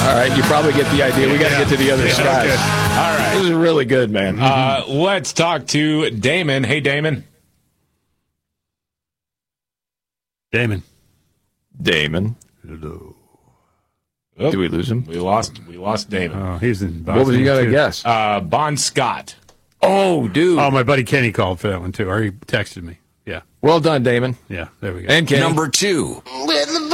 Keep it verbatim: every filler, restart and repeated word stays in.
All right, you probably get the idea. We got to Yeah. get to the other Yeah, skies. okay. All right. This is really good, man. Uh, let's talk to Damon. Hey, Damon. Damon. Damon. Hello. Oh, Did we lose him? We lost. We lost Damon. Oh, he's in Boston. What was you got to too. guess? Uh, Bon Scott. Oh, dude. Oh, my buddy Kenny called for that one, too. Or he texted me. Yeah. Well done, Damon. Yeah, there we go. And Kenny. Number two. With the